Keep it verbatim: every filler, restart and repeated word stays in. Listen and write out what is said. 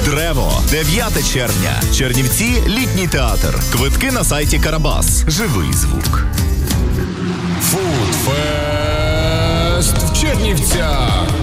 Древо. дев'яте червня. Чернівці. Літній театр. Квитки на сайті Карабас. Живий звук. Фудфест в Чернівцях.